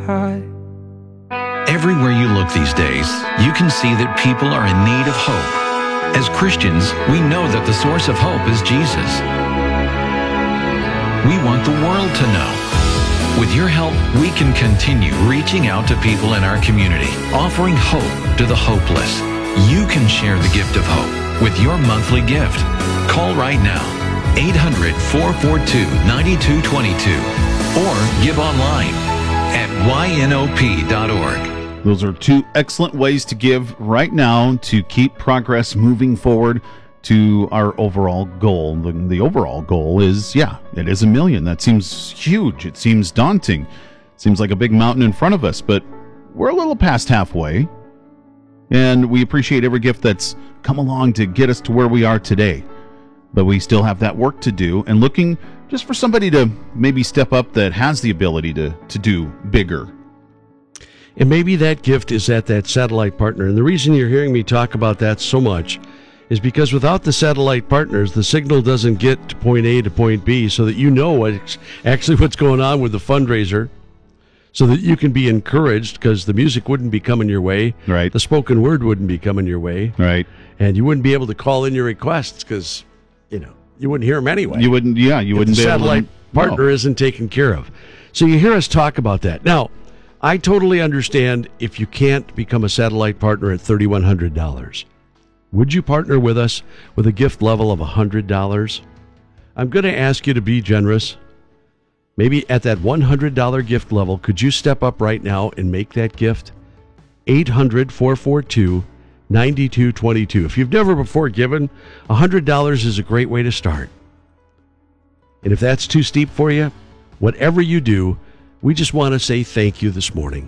high. Everywhere you look these days, you can see that people are in need of hope. As Christians, we know that the source of hope is Jesus. We want the world to know. With your help, we can continue reaching out to people in our community, offering hope to the hopeless. You can share the gift of hope with your monthly gift. Call right now, 800-442-9222, or give online at ynop.org. Those are two excellent ways to give right now to keep progress moving forward to our overall goal. The overall goal is, it is $1 million. That seems huge. It seems daunting. It seems like a big mountain in front of us, but we're a little past halfway. And we appreciate every gift that's come along to get us to where we are today. But we still have that work to do, and looking just for somebody to maybe step up that has the ability to do bigger. And maybe that gift is at that satellite partner. And the reason you're hearing me talk about that so much is because without the satellite partners, the signal doesn't get to point A to point B, so that you know what's going on with the fundraiser, so that you can be encouraged, because the music wouldn't be coming your way. Right. The spoken word wouldn't be coming your way. Right. And you wouldn't be able to call in your requests because, you wouldn't hear them anyway. You wouldn't, you wouldn't be able to. The satellite partner isn't taken care of. So you hear us talk about that. Now, I totally understand if you can't become a satellite partner at $3,100. Would you partner with us with a gift level of $100? I'm going to ask you to be generous. Maybe at that $100 gift level, could you step up right now and make that gift? 800-442-9222. If you've never before given, $100 is a great way to start. And if that's too steep for you, whatever you do, we just want to say thank you this morning.